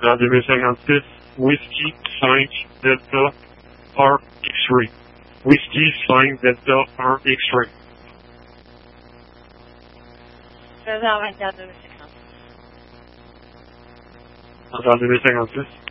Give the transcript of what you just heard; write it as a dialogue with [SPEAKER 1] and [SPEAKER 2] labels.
[SPEAKER 1] Radio 1056, Whiskey 5 Delta R X-Ray. Whiskey 5 Delta R X-Ray.
[SPEAKER 2] 16h24 2056.
[SPEAKER 1] Radio 1056.